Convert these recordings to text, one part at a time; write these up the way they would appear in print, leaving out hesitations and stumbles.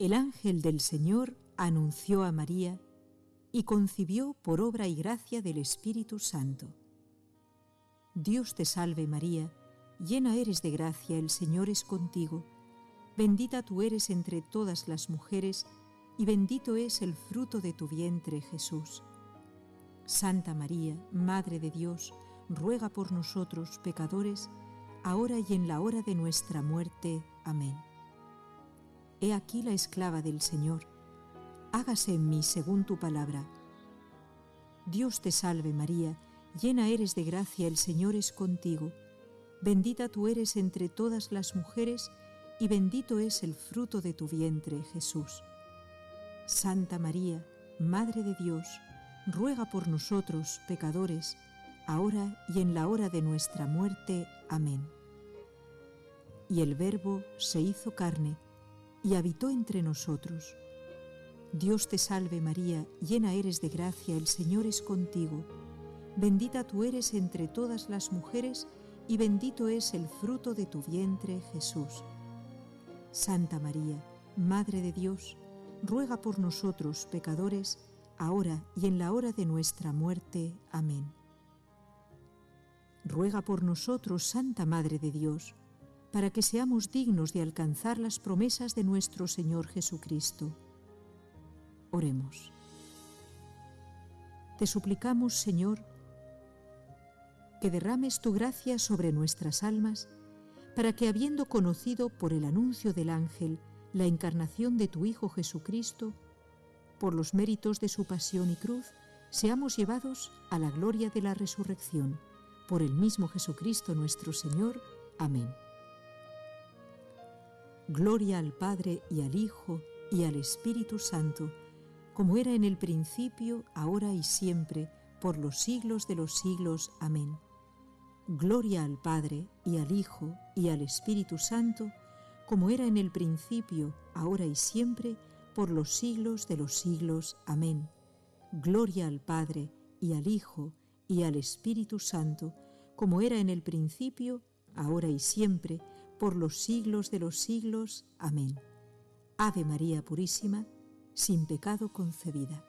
El ángel del Señor anunció a María y concibió por obra y gracia del Espíritu Santo. Dios te salve María, llena eres de gracia, el Señor es contigo. Bendita tú eres entre todas las mujeres, y bendito es el fruto de tu vientre, Jesús. Santa María, Madre de Dios, ruega por nosotros pecadores, ahora y en la hora de nuestra muerte. Amén. He aquí la esclava del Señor, hágase en mí según tu palabra. Dios te salve María, llena eres de gracia, el Señor es contigo. Bendita tú eres entre todas las mujeres, y bendito es el fruto de tu vientre, Jesús. Santa María, Madre de Dios, ruega por nosotros, pecadores, ahora y en la hora de nuestra muerte. Amén. Y el Verbo se hizo carne y habitó entre nosotros. Dios te salve María, llena eres de gracia, el Señor es contigo. Bendita tú eres entre todas las mujeres, y bendito es el fruto de tu vientre, Jesús. Santa María, Madre de Dios, ruega por nosotros, pecadores, ahora y en la hora de nuestra muerte. Amén. Ruega por nosotros, Santa Madre de Dios, para que seamos dignos de alcanzar las promesas de nuestro Señor Jesucristo. Oremos. Te suplicamos, Señor, que derrames tu gracia sobre nuestras almas, para que, habiendo conocido por el anuncio del ángel la encarnación de tu Hijo Jesucristo, por los méritos de su pasión y cruz, seamos llevados a la gloria de la resurrección. Por el mismo Jesucristo nuestro Señor. Amén. Gloria al Padre y al Hijo y al Espíritu Santo, como era en el principio, ahora y siempre, por los siglos de los siglos. Amén. Gloria al Padre y al Hijo y al Espíritu Santo, como era en el principio, ahora y siempre, por los siglos de los siglos. Amén. Gloria al Padre y al Hijo y al Espíritu Santo, como era en el principio, ahora y siempre, por los siglos de los siglos. Amén. Ave María Purísima, sin pecado concebida.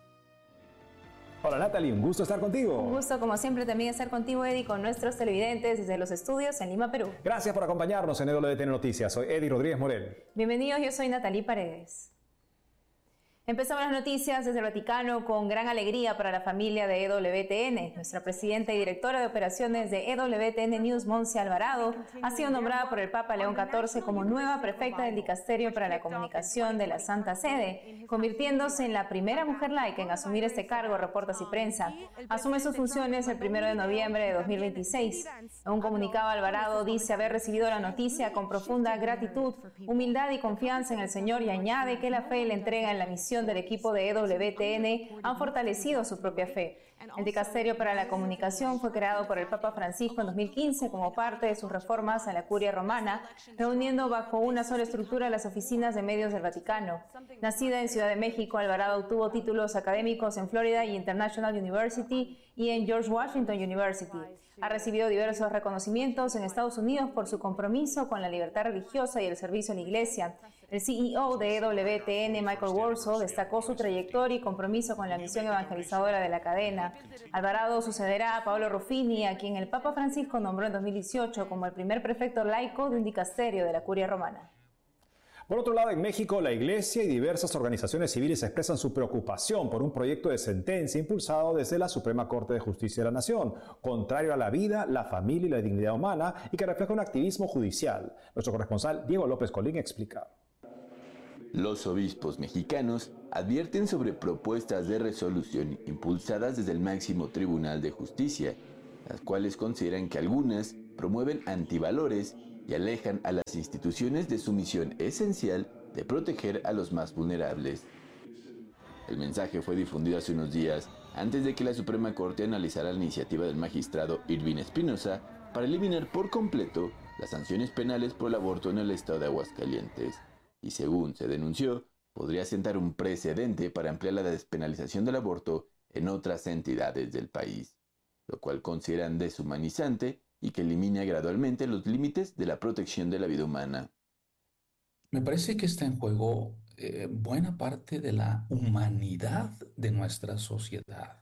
Hola Natalie, un gusto estar contigo. Un gusto, como siempre, también estar contigo, Eddie, con nuestros televidentes desde los estudios en Lima, Perú. Gracias por acompañarnos en EWTN Noticias. Soy Eddie Rodríguez Morel. Bienvenidos, yo soy Natalie Paredes. Empezamos las noticias desde el Vaticano con gran alegría para la familia de EWTN. Nuestra presidenta y directora de operaciones de EWTN News, Monse Alvarado, ha sido nombrada por el Papa León XIV como nueva prefecta del Dicasterio para la Comunicación de la Santa Sede, convirtiéndose en la primera mujer laica en asumir este cargo, reporta Así Prensa. Asume sus funciones el 1 de noviembre de 2026. En un comunicado, Alvarado dice haber recibido la noticia con profunda gratitud, humildad y confianza en el Señor, y añade que la fe y la entrega en la misión del equipo de EWTN han fortalecido su propia fe. El Dicasterio para la Comunicación fue creado por el Papa Francisco en 2015 como parte de sus reformas a la Curia Romana, reuniendo bajo una sola estructura las oficinas de medios del Vaticano. Nacida en Ciudad de México, Alvarado obtuvo títulos académicos en Florida International University y en George Washington University. Ha recibido diversos reconocimientos en Estados Unidos por su compromiso con la libertad religiosa y el servicio a la Iglesia. El CEO de EWTN, Michael Warsaw, destacó su trayectoria y compromiso con la misión evangelizadora de la cadena. Alvarado sucederá a Paolo Ruffini, a quien el Papa Francisco nombró en 2018 como el primer prefecto laico de un dicasterio de la Curia Romana. Por otro lado, en México, la Iglesia y diversas organizaciones civiles expresan su preocupación por un proyecto de sentencia impulsado desde la Suprema Corte de Justicia de la Nación, contrario a la vida, la familia y la dignidad humana, y que refleja un activismo judicial. Nuestro corresponsal Diego López Colín explica. Los obispos mexicanos advierten sobre propuestas de resolución impulsadas desde el máximo Tribunal de Justicia, las cuales consideran que algunas promueven antivalores y alejan a las instituciones de su misión esencial de proteger a los más vulnerables. El mensaje fue difundido hace unos días, antes de que la Suprema Corte analizara la iniciativa del magistrado Irving Espinosa para eliminar por completo las sanciones penales por el aborto en el estado de Aguascalientes. Y según se denunció, podría sentar un precedente para ampliar la despenalización del aborto en otras entidades del país, lo cual consideran deshumanizante y que elimina gradualmente los límites de la protección de la vida humana. Me parece que está en juego buena parte de la humanidad de nuestra sociedad.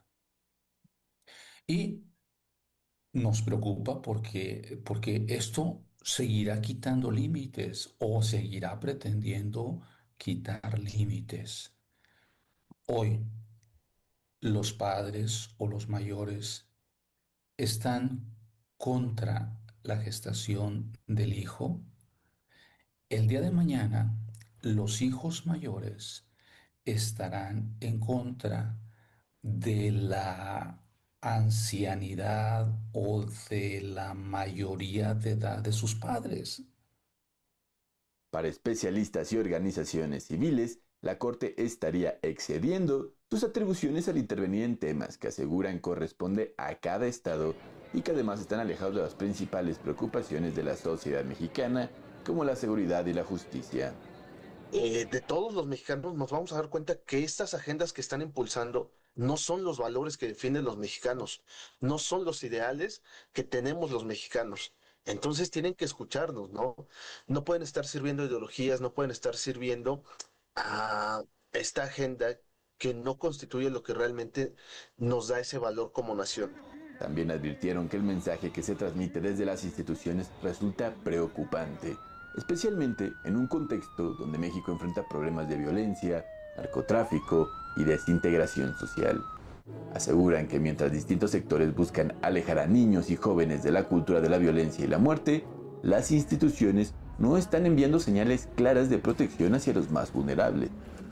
Y nos preocupa porque esto seguirá quitando límites o seguirá pretendiendo quitar límites. Hoy, los padres o los mayores están contra la gestación del hijo. El día de mañana, los hijos mayores estarán en contra de la ancianidad o de la mayoría de edad de sus padres. Para especialistas y organizaciones civiles, la Corte estaría excediendo sus atribuciones al intervenir en temas que aseguran corresponde a cada estado y que además están alejados de las principales preocupaciones de la sociedad mexicana, como la seguridad y la justicia. De todos los mexicanos nos vamos a dar cuenta que estas agendas que están impulsando no son los valores que defienden los mexicanos, no son los ideales que tenemos los mexicanos. Entonces tienen que escucharnos, ¿no? No pueden estar sirviendo ideologías, no pueden estar sirviendo a esta agenda que no constituye lo que realmente nos da ese valor como nación. También advirtieron que el mensaje que se transmite desde las instituciones resulta preocupante, especialmente en un contexto donde México enfrenta problemas de violencia, narcotráfico y desintegración social. Aseguran que mientras distintos sectores buscan alejar a niños y jóvenes de la cultura de la violencia y la muerte, las instituciones no están enviando señales claras de protección hacia los más vulnerables.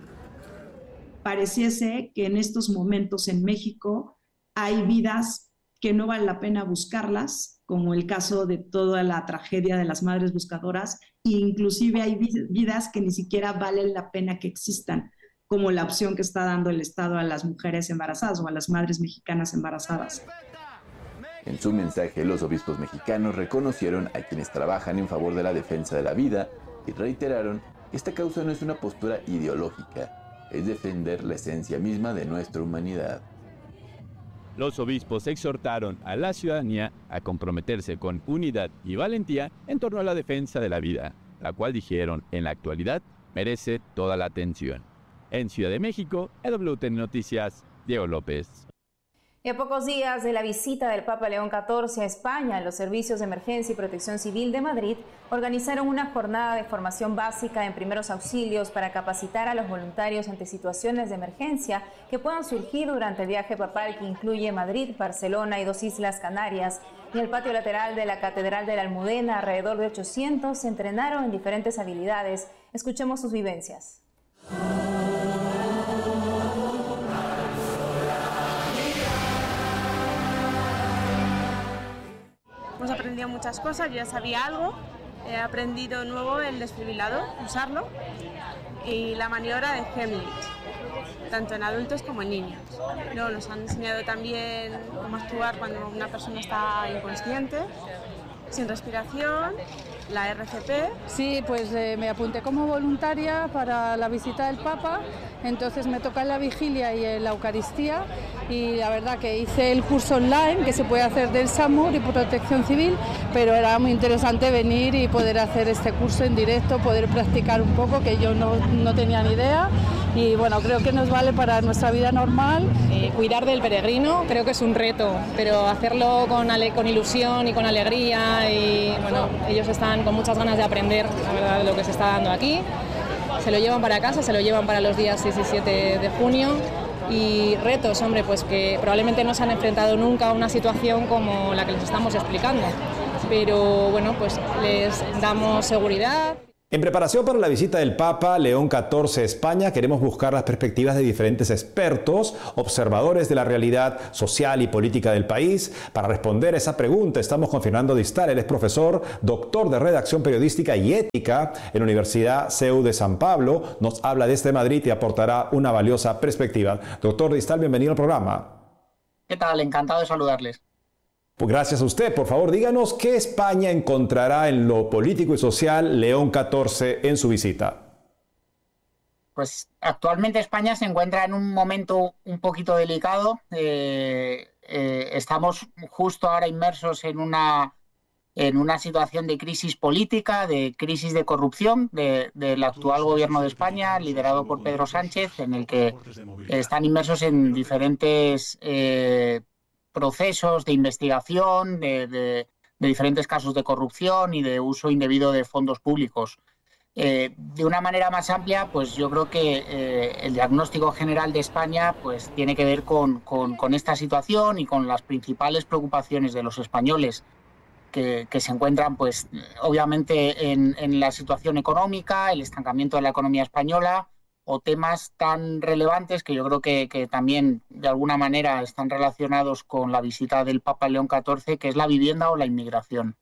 Pareciese que en estos momentos en México hay vidas que no vale la pena buscarlas, como el caso de toda la tragedia de las madres buscadoras, e inclusive hay vidas que ni siquiera valen la pena que existan, como la opción que está dando el Estado a las mujeres embarazadas o a las madres mexicanas embarazadas. En su mensaje, los obispos mexicanos reconocieron a quienes trabajan en favor de la defensa de la vida y reiteraron que esta causa no es una postura ideológica, es defender la esencia misma de nuestra humanidad. Los obispos exhortaron a la ciudadanía a comprometerse con unidad y valentía en torno a la defensa de la vida, la cual dijeron en la actualidad merece toda la atención. En Ciudad de México, EWTN Noticias, Diego López. Y a pocos días de la visita del Papa León XIV a España, los servicios de emergencia y protección civil de Madrid organizaron una jornada de formación básica en primeros auxilios para capacitar a los voluntarios ante situaciones de emergencia que puedan surgir durante el viaje papal que incluye Madrid, Barcelona y 2 islas Canarias. En el patio lateral de la Catedral de la Almudena, alrededor de 800 se entrenaron en diferentes habilidades. Escuchemos sus vivencias. Hemos aprendido muchas cosas, yo ya sabía algo, he aprendido nuevo el desfibrilador, usarlo, y la maniobra de Heimlich, tanto en adultos como en niños. Luego nos han enseñado también cómo actuar cuando una persona está inconsciente, sin respiración, la RCP. Sí, pues me apunté como voluntaria para la visita del Papa, entonces me toca en la vigilia y en la Eucaristía, y la verdad que hice el curso online que se puede hacer del SAMUR y protección civil, pero era muy interesante venir y poder hacer este curso en directo, poder practicar un poco, que yo no tenía ni idea, y bueno, creo que nos vale para nuestra vida normal. Cuidar del peregrino creo que es un reto, pero hacerlo con ilusión y con alegría, y bueno, ellos están con muchas ganas de aprender, la verdad, de lo que se está dando aquí. Se lo llevan para casa, se lo llevan para los días 6 y 7 de junio. Y retos, hombre, pues que probablemente no se han enfrentado nunca a una situación como la que les estamos explicando. Pero bueno, pues les damos seguridad. En preparación para la visita del Papa León XIV a España, queremos buscar las perspectivas de diferentes expertos, observadores de la realidad social y política del país. Para responder a esa pregunta, estamos con Fernando Distal. Él es profesor, doctor de redacción periodística y ética en la Universidad CEU de San Pablo. Nos habla desde Madrid y aportará una valiosa perspectiva. Doctor Distal, bienvenido al programa. ¿Qué tal? Encantado de saludarles. Pues gracias a usted. Por favor, díganos qué España encontrará en lo político y social León XIV en su visita. Pues actualmente España se encuentra en un momento un poquito delicado. Estamos justo ahora inmersos en una en una situación de crisis política, de crisis de corrupción del actual gobierno de España, liderado por Pedro Sánchez, en el que están inmersos en diferentes procesos de investigación, de diferentes casos de corrupción y de uso indebido de fondos públicos. De una manera más amplia, pues yo creo que el diagnóstico general de España pues tiene que ver con esta situación y con las principales preocupaciones de los españoles que se encuentran, pues obviamente en la situación económica, el estancamiento de la economía española, o temas tan relevantes que yo creo que también de alguna manera están relacionados con la visita del Papa León XIV, que es la vivienda o la inmigración.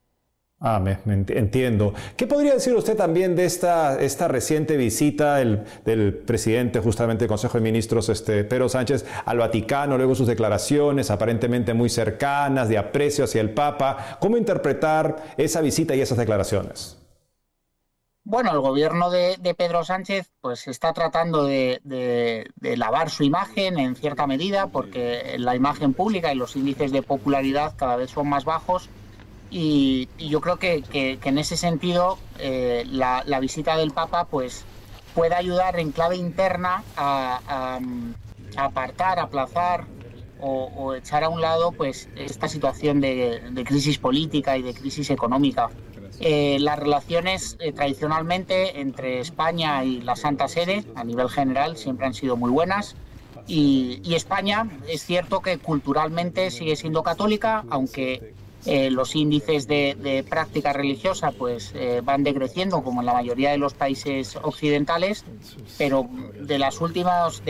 Entiendo. ¿Qué podría decir usted también de esta reciente visita del presidente justamente del Consejo de Ministros, Pedro Sánchez, al Vaticano, luego sus declaraciones aparentemente muy cercanas, de aprecio hacia el Papa? ¿Cómo interpretar esa visita y esas declaraciones? Bueno, el gobierno de Pedro Sánchez pues está tratando de lavar su imagen en cierta medida, porque la imagen pública y los índices de popularidad cada vez son más bajos. Y yo creo que en ese sentido la visita del Papa pues puede ayudar en clave interna a apartar, aplazar o echar a un lado pues esta situación de crisis política y de crisis económica. Las relaciones tradicionalmente entre España y la Santa Sede a nivel general siempre han sido muy buenas. Y España es cierto que culturalmente sigue siendo católica, aunque los índices de práctica religiosa pues van decreciendo como en la mayoría de los países occidentales, pero de los últimos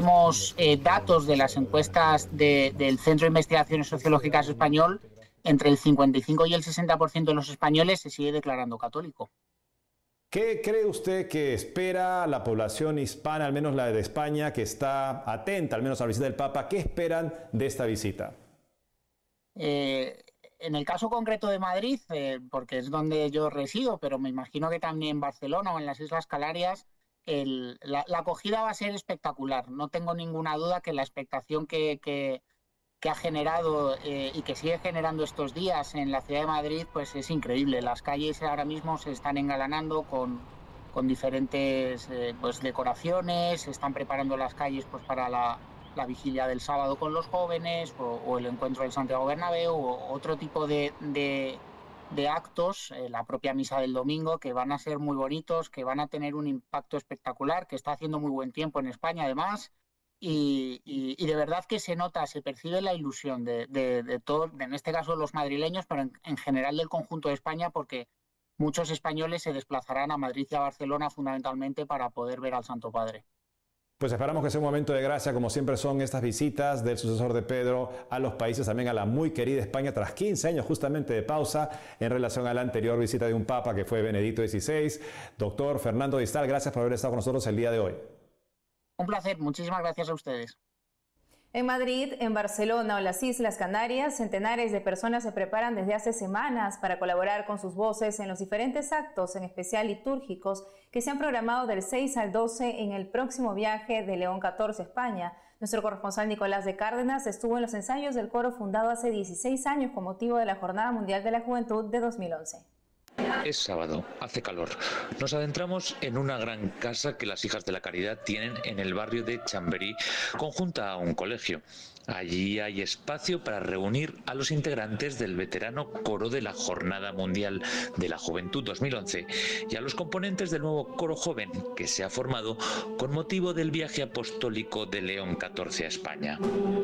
datos de las encuestas del Centro de Investigaciones Sociológicas Español, entre el 55 y el 60% de los españoles se sigue declarando católico. ¿Qué cree usted que espera la población hispana, al menos la de España, que está atenta al menos a la visita del Papa? ¿Qué esperan de esta visita? En el caso concreto de Madrid, porque es donde yo resido, pero me imagino que también en Barcelona o en las Islas Canarias, la acogida va a ser espectacular. No tengo ninguna duda que la expectación que ha generado y que sigue generando estos días en la ciudad de Madrid pues es increíble. Las calles ahora mismo se están engalanando con diferentes pues decoraciones, se están preparando las calles pues para la vigilia del sábado con los jóvenes o el encuentro del Santiago Bernabéu o otro tipo de actos, la propia misa del domingo, que van a ser muy bonitos, que van a tener un impacto espectacular, que está haciendo muy buen tiempo en España además, y de verdad que se nota, se percibe la ilusión de todos, en este caso los madrileños, pero en general del conjunto de España, porque muchos españoles se desplazarán a Madrid y a Barcelona fundamentalmente para poder ver al Santo Padre. Pues esperamos que sea un momento de gracia, como siempre son estas visitas del sucesor de Pedro a los países, también a la muy querida España, tras 15 años justamente de pausa en relación a la anterior visita de un papa que fue Benedicto XVI. Doctor Fernando Distal, gracias por haber estado con nosotros el día de hoy. Un placer, muchísimas gracias a ustedes. En Madrid, en Barcelona o las Islas Canarias, centenares de personas se preparan desde hace semanas para colaborar con sus voces en los diferentes actos, en especial litúrgicos, que se han programado del 6 al 12 en el próximo viaje de León XIV a España. Nuestro corresponsal Nicolás de Cárdenas estuvo en los ensayos del coro fundado hace 16 años con motivo de la Jornada Mundial de la Juventud de 2011. Es sábado, hace calor. Nos adentramos en una gran casa que las Hijas de la Caridad tienen en el barrio de Chamberí, conjunta a un colegio. Allí hay espacio para reunir a los integrantes del veterano coro de la Jornada Mundial de la Juventud 2011 y a los componentes del nuevo coro joven que se ha formado con motivo del viaje apostólico de León XIV a España.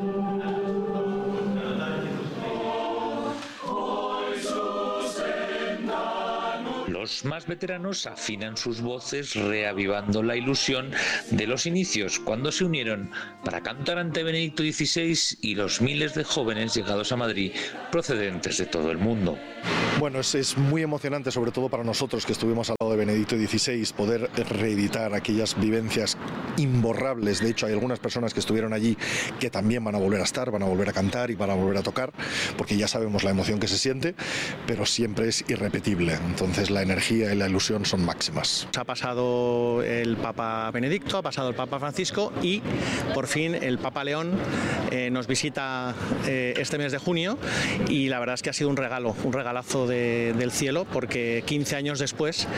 Los más veteranos afinan sus voces reavivando la ilusión de los inicios cuando se unieron para cantar ante Benedicto XVI y los miles de jóvenes llegados a Madrid procedentes de todo el mundo. Bueno, es muy emocionante, sobre todo para nosotros que estuvimos al lado Papado de Benedicto XVI, poder reeditar aquellas vivencias imborrables. De hecho, hay algunas personas que estuvieron allí que también van a volver a estar, van a volver a cantar y van a volver a tocar, porque ya sabemos la emoción que se siente, pero siempre es irrepetible. Entonces la energía y la ilusión son máximas. Ha pasado el Papa Benedicto, ha pasado el Papa Francisco y por fin el Papa León nos visita este mes de junio, y la verdad es que ha sido un regalazo del cielo, porque 15 años después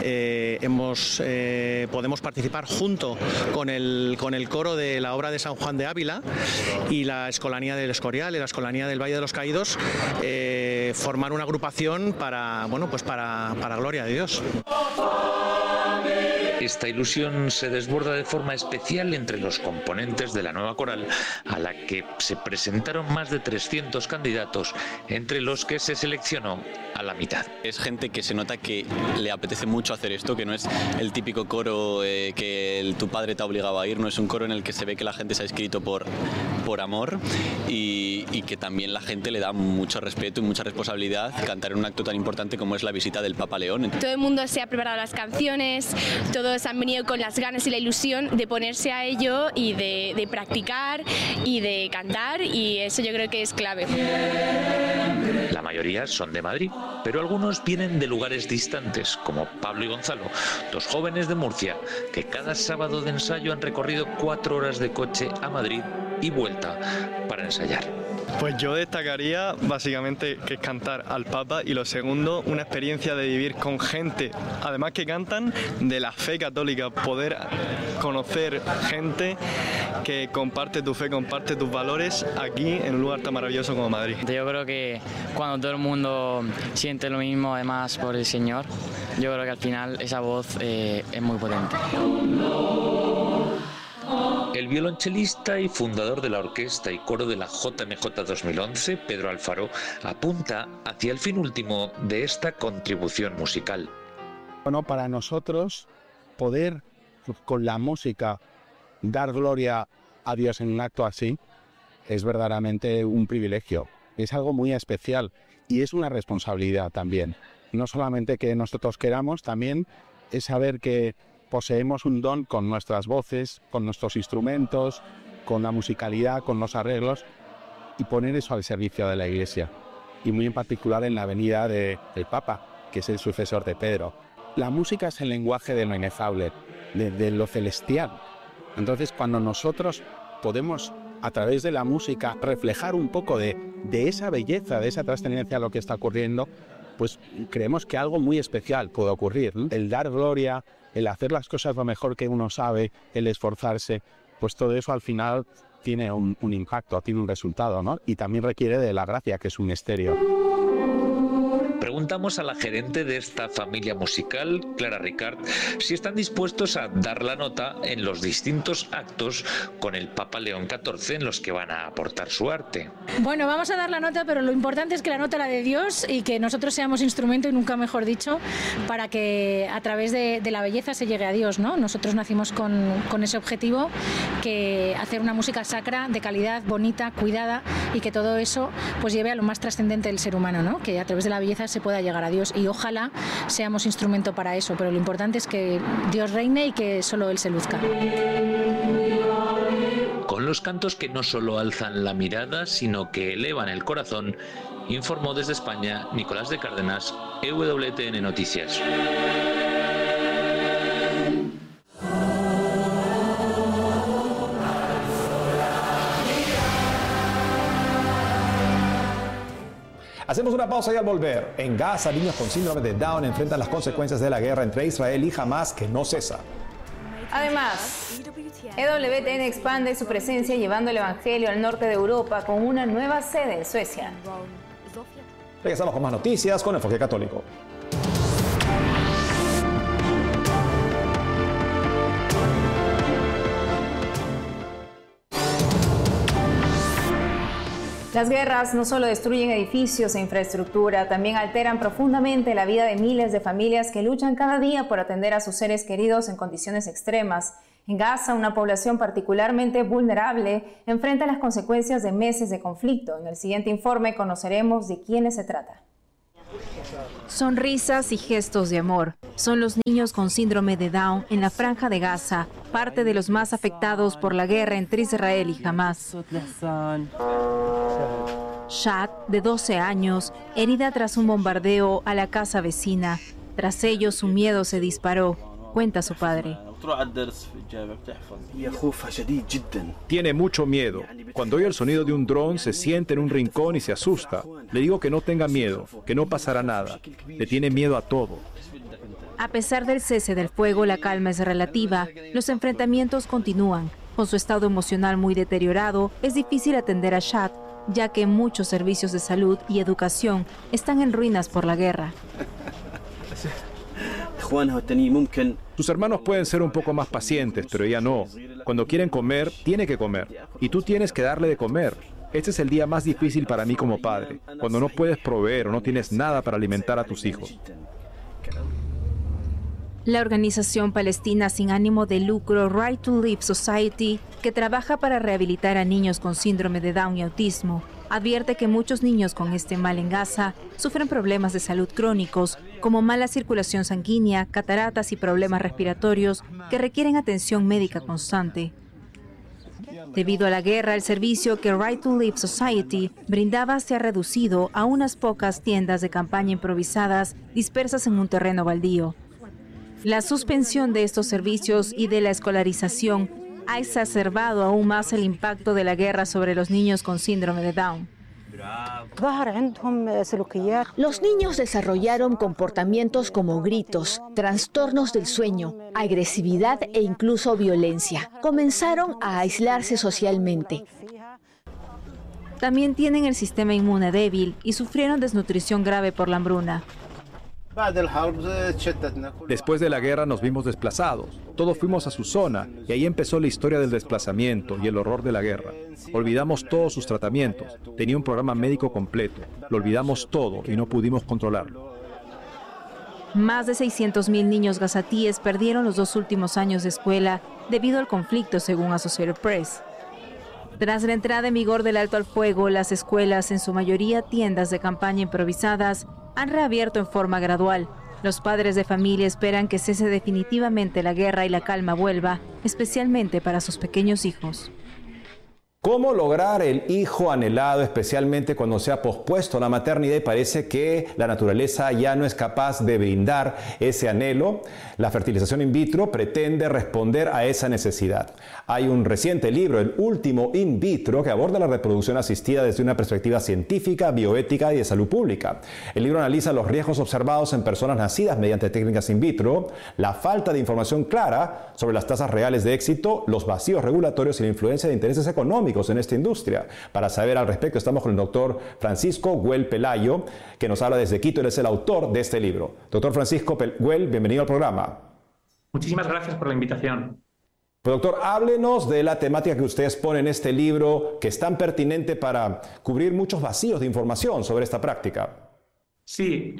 podemos participar junto con el coro de la obra de San Juan de Ávila y la Escolanía del Escorial y la Escolanía del Valle de los Caídos, formar una agrupación para gloria de Dios. Esta ilusión se desborda de forma especial entre los componentes de la nueva coral, a la que se presentaron más de 300 candidatos, entre los que se seleccionó a la mitad. Es gente que se nota que le apetece mucho hacer esto, que no es el típico coro que tu padre te ha obligado a ir, no es un coro en el que se ve que la gente se ha inscrito por amor, y que también la gente le da mucho respeto y mucha responsabilidad cantar en un acto tan importante como es la visita del Papa León. Todo el mundo se ha preparado las canciones, todos han venido con las ganas y la ilusión de ponerse a ello y de practicar y de cantar, y eso yo creo que es clave. La mayoría son de Madrid, pero algunos vienen de lugares distantes, como Pablo y Gonzalo, dos jóvenes de Murcia, que cada sábado de ensayo han recorrido 4 horas de coche a Madrid y vuelta para ensayar. Pues yo destacaría básicamente que es cantar al Papa, y lo segundo, una experiencia de vivir con gente, además que cantan, de la fe católica, poder conocer gente que comparte tu fe, comparte tus valores aquí en un lugar tan maravilloso como Madrid. Yo creo que cuando todo el mundo siente lo mismo, además por el Señor, yo creo que al final esa voz es muy potente. El violonchelista y fundador de la orquesta y coro de la JMJ 2011, Pedro Alfaro, apunta hacia el fin último de esta contribución musical. Bueno, para nosotros poder con la música dar gloria a Dios en un acto así es verdaderamente un privilegio, es algo muy especial y es una responsabilidad también. No solamente que nosotros queramos, también es saber que poseemos un don con nuestras voces, con nuestros instrumentos, con la musicalidad, con los arreglos, y poner eso al servicio de la Iglesia. Y muy en particular en la venida del Papa, que es el sucesor de Pedro. La música es el lenguaje de lo inefable, de lo celestial. Entonces, cuando nosotros podemos, a través de la música, reflejar un poco de esa belleza, de esa trascendencia a lo que está ocurriendo, pues creemos que algo muy especial puede ocurrir, ¿no? El dar gloria, el hacer las cosas lo mejor que uno sabe, el esforzarse, pues todo eso al final tiene un impacto, tiene un resultado, ¿no? Y también requiere de la gracia, que es un misterio. Preguntamos a la gerente de esta familia musical, Clara Ricard, si están dispuestos a dar la nota en los distintos actos con el Papa León XIV en los que van a aportar su arte. Bueno, vamos a dar la nota, pero lo importante es que la nota la de Dios y que nosotros seamos instrumento, y nunca mejor dicho, para que a través de la belleza se llegue a Dios, ¿no? Nosotros nacimos con ese objetivo, que hacer una música sacra, de calidad, bonita, cuidada, y que todo eso pues lleve a lo más trascendente del ser humano, ¿no? Que a través de la belleza se pueda llegar a Dios, y ojalá seamos instrumento para eso, pero lo importante es que Dios reine y que solo Él se luzca. Con los cantos que no solo alzan la mirada, sino que elevan el corazón, informó desde España Nicolás de Cárdenas, EWTN Noticias. Hacemos una pausa y al volver, en Gaza, niños con síndrome de Down enfrentan las consecuencias de la guerra entre Israel y Hamás, que no cesa. Además, EWTN expande su presencia llevando el Evangelio al norte de Europa con una nueva sede en Suecia. Regresamos con más noticias con Enfoque Católico. Las guerras no solo destruyen edificios e infraestructura, también alteran profundamente la vida de miles de familias que luchan cada día por atender a sus seres queridos en condiciones extremas. En Gaza, una población particularmente vulnerable enfrenta las consecuencias de meses de conflicto. En el siguiente informe conoceremos de quiénes se trata. Sonrisas y gestos de amor. Son los niños con síndrome de Down en la Franja de Gaza, parte de los más afectados por la guerra entre Israel y Hamás. Shad, de 12 años, herida tras un bombardeo a la casa vecina. Tras ello, su miedo se disparó, cuenta su padre. Tiene mucho miedo. Cuando oye el sonido de un dron, se siente en un rincón y se asusta. Le digo que no tenga miedo, que no pasará nada. Le tiene miedo a todo. A pesar del cese del fuego, la calma es relativa. Los enfrentamientos continúan. Con su estado emocional muy deteriorado, es difícil atender a Shad, ya que muchos servicios de salud y educación están en ruinas por la guerra. Tus hermanos pueden ser un poco más pacientes, pero ella no. Cuando quieren comer, tiene que comer. Y tú tienes que darle de comer. Este es el día más difícil para mí como padre, cuando no puedes proveer o no tienes nada para alimentar a tus hijos. La organización palestina sin ánimo de lucro Right to Live Society, que trabaja para rehabilitar a niños con síndrome de Down y autismo, advierte que muchos niños con este mal en Gaza sufren problemas de salud crónicos, como mala circulación sanguínea, cataratas y problemas respiratorios que requieren atención médica constante. Debido a la guerra, el servicio que Right to Live Society brindaba se ha reducido a unas pocas tiendas de campaña improvisadas dispersas en un terreno baldío. La suspensión de estos servicios y de la escolarización ha exacerbado aún más el impacto de la guerra sobre los niños con síndrome de Down. Los niños desarrollaron comportamientos como gritos, trastornos del sueño, agresividad e incluso violencia. Comenzaron a aislarse socialmente. También tienen el sistema inmune débil y sufrieron desnutrición grave por la hambruna. Después de la guerra nos vimos desplazados. Todos fuimos a su zona y ahí empezó la historia del desplazamiento y el horror de la guerra. Olvidamos todos sus tratamientos. Tenía un programa médico completo. Lo olvidamos todo y no pudimos controlarlo. Más de 600.000 niños gazatíes perdieron los 2 últimos años de escuela debido al conflicto, según Associated Press. Tras la entrada en vigor del alto al fuego, las escuelas, en su mayoría tiendas de campaña improvisadas, han reabierto en forma gradual. Los padres de familia esperan que cese definitivamente la guerra y la calma vuelva, especialmente para sus pequeños hijos. ¿Cómo lograr el hijo anhelado, especialmente cuando se ha pospuesto la maternidad y parece que la naturaleza ya no es capaz de brindar ese anhelo? La fertilización in vitro pretende responder a esa necesidad. Hay un reciente libro, El último in vitro, que aborda la reproducción asistida desde una perspectiva científica, bioética y de salud pública. El libro analiza los riesgos observados en personas nacidas mediante técnicas in vitro, la falta de información clara sobre las tasas reales de éxito, los vacíos regulatorios y la influencia de intereses económicos en esta industria. Para saber al respecto estamos con el doctor Francisco Güell Pelayo, que nos habla desde Quito. Él es el autor de este libro. Doctor Francisco Güell, bienvenido al programa. Muchísimas gracias por la invitación. Pues, doctor, háblenos de la temática que usted expone en este libro, que es tan pertinente para cubrir muchos vacíos de información sobre esta práctica. Sí,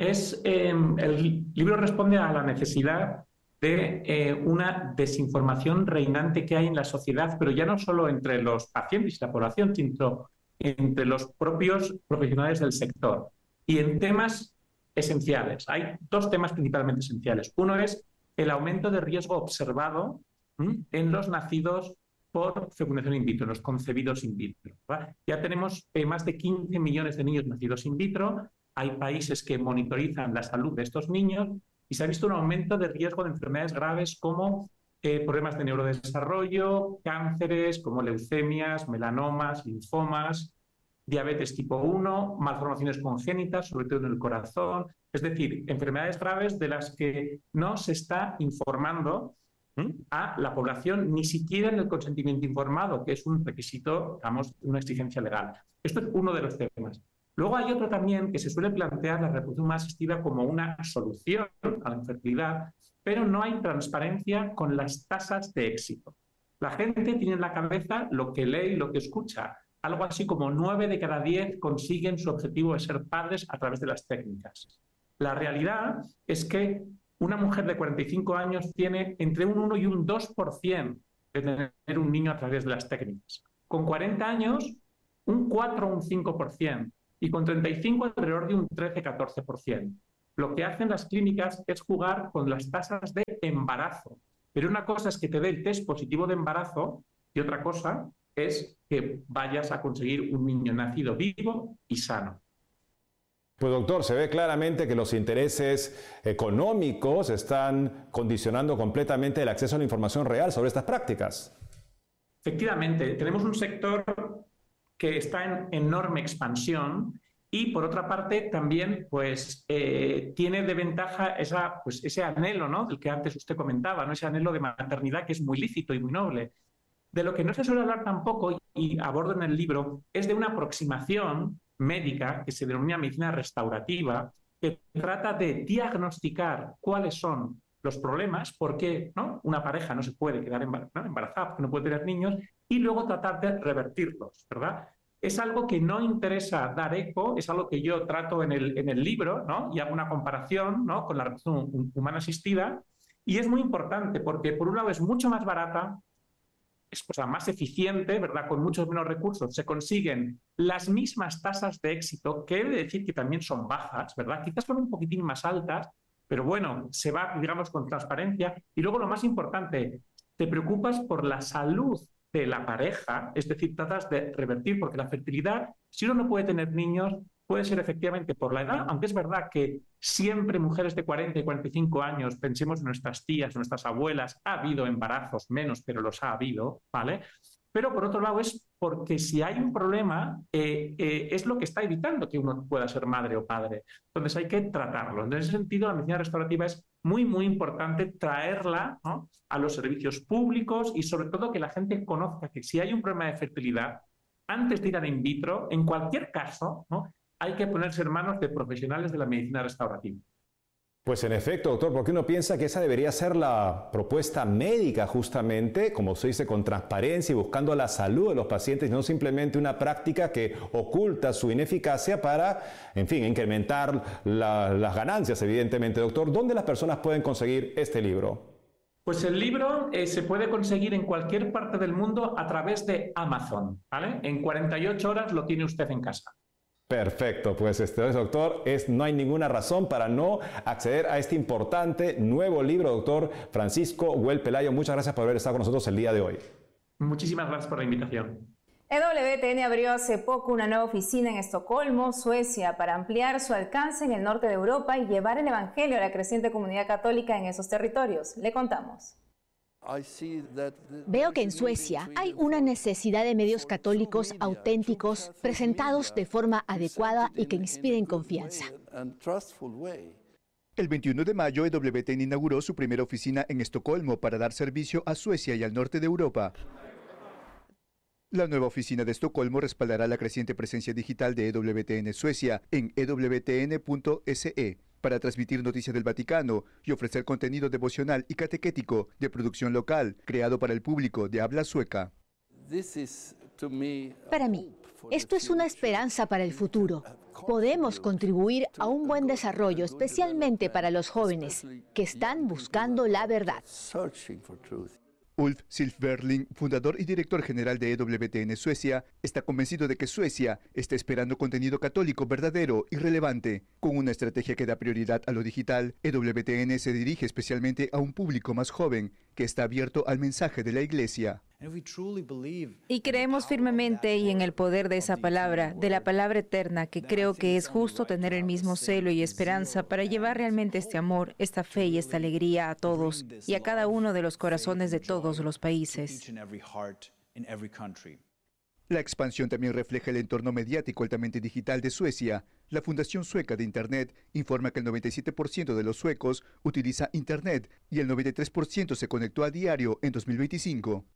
el libro responde a la necesidad de una desinformación reinante que hay en la sociedad, pero ya no solo entre los pacientes y la población, sino entre los propios profesionales del sector. Y en temas esenciales. Hay 2 temas principalmente esenciales. Uno es el aumento de riesgo observado en los nacidos por fecundación in vitro, en los concebidos in vitro, ¿vale? Ya tenemos más de 15 millones de niños nacidos in vitro. Hay países que monitorizan la salud de estos niños y se ha visto un aumento de riesgo de enfermedades graves como problemas de neurodesarrollo, cánceres como leucemias, melanomas, linfomas, diabetes tipo 1, malformaciones congénitas, sobre todo en el corazón. Es decir, enfermedades graves de las que no se está informando a la población, ni siquiera en el consentimiento informado, que es un requisito, digamos, una exigencia legal. Esto es uno de los temas. Luego hay otro también que se suele plantear la reproducción asistida como una solución a la infertilidad, pero no hay transparencia con las tasas de éxito. La gente tiene en la cabeza lo que lee y lo que escucha. Algo así como 9 de cada 10 consiguen su objetivo de ser padres a través de las técnicas. La realidad es que una mujer de 45 años tiene entre un 1 y un 2% de tener un niño a través de las técnicas. Con 40 años, un 4 o un 5%. y con 35 alrededor de un 13-14%. Lo que hacen las clínicas es jugar con las tasas de embarazo. Pero una cosa es que te dé el test positivo de embarazo y otra cosa es que vayas a conseguir un niño nacido vivo y sano. Pues doctor, se ve claramente que los intereses económicos están condicionando completamente el acceso a la información real sobre estas prácticas. Efectivamente, tenemos un sector que está en enorme expansión y, por otra parte, también pues, tiene de ventaja ese anhelo, ¿no?, del que antes usted comentaba, ¿no?, ese anhelo de maternidad que es muy lícito y muy noble. De lo que no se suele hablar tampoco, y abordo en el libro, es de una aproximación médica que se denomina medicina restaurativa, que trata de diagnosticar cuáles son los problemas, por qué, ¿no?, una pareja no se puede quedar embarazada, porque no puede tener niños, y luego tratar de revertirlos, ¿verdad? Es algo que no interesa dar eco, es algo que yo trato en el libro, ¿no?, y hago una comparación, ¿no?, con la reproducción humana asistida, y es muy importante porque, por un lado, es mucho más barata, es más eficiente, ¿verdad?, con muchos menos recursos, se consiguen las mismas tasas de éxito, que he de decir que también son bajas, ¿verdad?, quizás son un poquitín más altas, pero bueno, se va, digamos, con transparencia. Y luego lo más importante, te preocupas por la salud de la pareja, es decir, tratas de revertir, porque la fertilidad, si uno no puede tener niños, puede ser efectivamente por la edad, aunque es verdad que siempre mujeres de 40 y 45 años, pensemos en nuestras tías, en nuestras abuelas, ha habido embarazos menos, pero los ha habido, ¿vale? Pero por otro lado es porque si hay un problema, es lo que está evitando que uno pueda ser madre o padre. Entonces hay que tratarlo. En ese sentido, la medicina restaurativa es muy, muy importante traerla, ¿no?, a los servicios públicos y sobre todo que la gente conozca que si hay un problema de fertilidad, antes de ir al in vitro, en cualquier caso, ¿no?, hay que ponerse en manos de profesionales de la medicina restaurativa. Pues en efecto, doctor, porque uno piensa que esa debería ser la propuesta médica justamente, como se dice, con transparencia y buscando la salud de los pacientes, y no simplemente una práctica que oculta su ineficacia para, en fin, incrementar las ganancias, evidentemente. Doctor, ¿dónde las personas pueden conseguir este libro? Pues el libro se puede conseguir en cualquier parte del mundo a través de Amazon, ¿vale? En 48 horas lo tiene usted en casa. Perfecto, pues doctor, no hay ninguna razón para no acceder a este importante nuevo libro, doctor Francisco Güell Pelayo. Muchas gracias por haber estado con nosotros el día de hoy. Muchísimas gracias por la invitación. EWTN abrió hace poco una nueva oficina en Estocolmo, Suecia, para ampliar su alcance en el norte de Europa y llevar el evangelio a la creciente comunidad católica en esos territorios. Le contamos. Veo que en Suecia hay una necesidad de medios católicos auténticos, presentados de forma adecuada y que inspiren confianza. El 21 de mayo, EWTN inauguró su primera oficina en Estocolmo para dar servicio a Suecia y al norte de Europa. La nueva oficina de Estocolmo respaldará la creciente presencia digital de EWTN Suecia en ewtn.se para transmitir noticias del Vaticano y ofrecer contenido devocional y catequético de producción local, creado para el público de habla sueca. Para mí, esto es una esperanza para el futuro. Podemos contribuir a un buen desarrollo, especialmente para los jóvenes que están buscando la verdad. Ulf Silfverling, fundador y director general de EWTN Suecia, está convencido de que Suecia está esperando contenido católico verdadero y relevante. Con una estrategia que da prioridad a lo digital, EWTN se dirige especialmente a un público más joven que está abierto al mensaje de la Iglesia. Y creemos firmemente y en el poder de esa palabra, de la palabra eterna, que creo que es justo tener el mismo celo y esperanza para llevar realmente este amor, esta fe y esta alegría a todos y a cada uno de los corazones de todos los países. La expansión también refleja el entorno mediático altamente digital de Suecia. La Fundación Sueca de Internet informa que el 97% de los suecos utiliza Internet y el 93% se conectó a diario en 2025.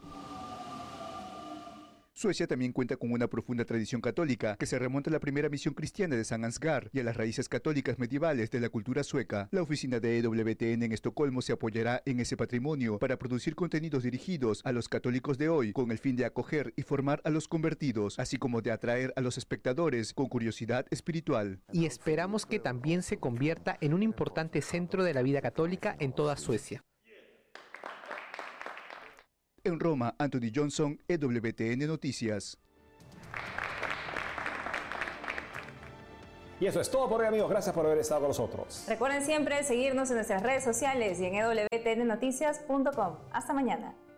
Suecia también cuenta con una profunda tradición católica que se remonta a la primera misión cristiana de San Ansgar y a las raíces católicas medievales de la cultura sueca. La oficina de EWTN en Estocolmo se apoyará en ese patrimonio para producir contenidos dirigidos a los católicos de hoy, con el fin de acoger y formar a los convertidos, así como de atraer a los espectadores con curiosidad espiritual. Y esperamos que también se convierta en un importante centro de la vida católica en toda Suecia. En Roma, Anthony Johnson, EWTN Noticias. Y eso es todo por hoy, amigos. Gracias por haber estado con nosotros. Recuerden siempre seguirnos en nuestras redes sociales y en ewtnnoticias.com. Hasta mañana.